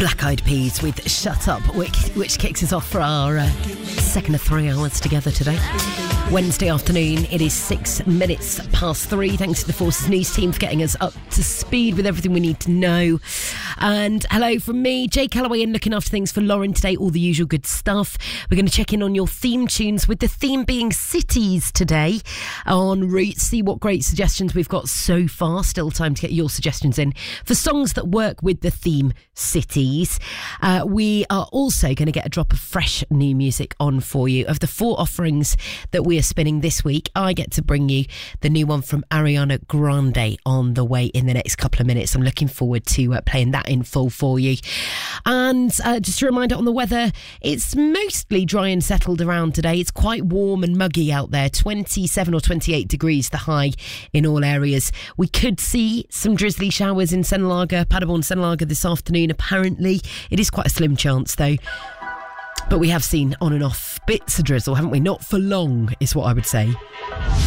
Black Eyed Peas with Shut Up, which kicks us off for our second of 3 hours together today. Wednesday afternoon, it is 6 minutes past 3. Thanks to the Forces News team for getting us up to speed with everything we need to know. And hello from me, Jay Calloway, and looking after things for Lauren today, all the usual good stuff. We're going to check in on your theme tunes, with the theme being cities today on route. See what great suggestions we've got so far. Still time to get your suggestions in for songs that work with the theme cities. We are also going to get a drop of fresh new music on for you. Of the 4 offerings that we are spinning this week, I get to bring you the new one from Ariana Grande on the way in the next couple of minutes. I'm looking forward to playing that in full for you. And just a reminder on the weather, it's mostly dry and settled around today. It's quite warm and muggy out there, 27 or 28 degrees the high in all areas. We could see some drizzly showers in Senlaga, Paderborn, Senlaga this afternoon. Apparently it is quite a slim chance though, but we have seen on and off bits of drizzle, haven't we? Not for long is what I would say.